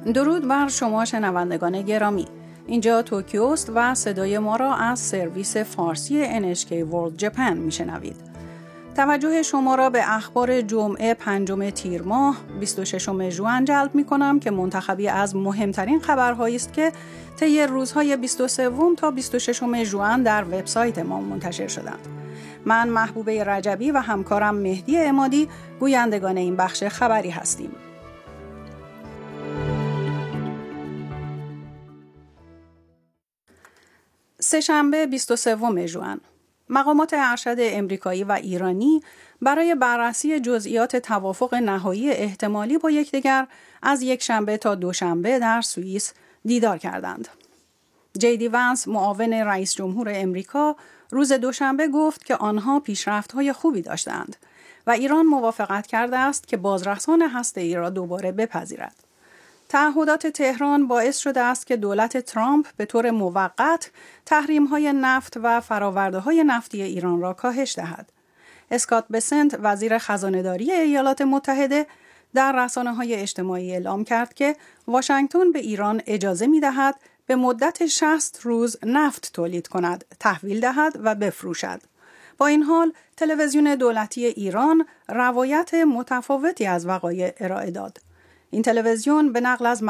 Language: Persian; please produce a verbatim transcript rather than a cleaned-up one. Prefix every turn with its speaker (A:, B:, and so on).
A: درود بر شما شنوندگان گرامی. اینجا توکیو است و صدای ما را از سرویس فارسی ان اچ کی World Japan میشنوید. توجه شما را به اخبار جمعه پنجم تیر ماه بیست و ششم ژوئن جلب می کنم که منتخبی از مهمترین خبرهایی است که طی روزهای بیست و سوم تا بیست و ششم ژوئن در وبسایت ما منتشر شدند. من محبوبه رجبی و همکارم مهدی عمادی گویندگان این بخش خبری هستیم. سه‌شنبه بیست و سوم ژوئن مقامات ارشد امریکایی و ایرانی برای بررسی جزئیات توافق نهایی احتمالی با یکدیگر از یکشنبه تا دوشنبه در سوئیس دیدار کردند. جی دی ونس معاون رئیس جمهور امریکا روز دوشنبه گفت که آنها پیشرفت‌های خوبی داشتند و ایران موافقت کرده است که بازرسان هسته‌ای را دوباره بپذیرد. تعهدات تهران باعث شده است که دولت ترامپ به طور موقت تحریم‌های نفت و فرآورده‌های نفتی ایران را کاهش دهد. اسکات بسنت وزیر خزانه‌داری ایالات متحده در رسانه‌های اجتماعی اعلام کرد که واشنگتن به ایران اجازه می‌دهد به مدت شصت روز نفت تولید کند، تحویل دهد و بفروشد. با این حال تلویزیون دولتی ایران روایت متفاوتی از وقایع ارائه داد. این تلویزیون به نقل از